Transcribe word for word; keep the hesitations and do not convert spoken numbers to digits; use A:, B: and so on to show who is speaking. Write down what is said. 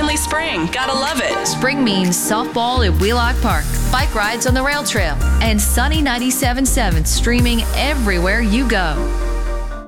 A: friendly spring. Gotta love it.
B: Spring means softball at Wheelock Park, bike rides on the rail trail, and Sunny ninety-seven point seven streaming everywhere you go.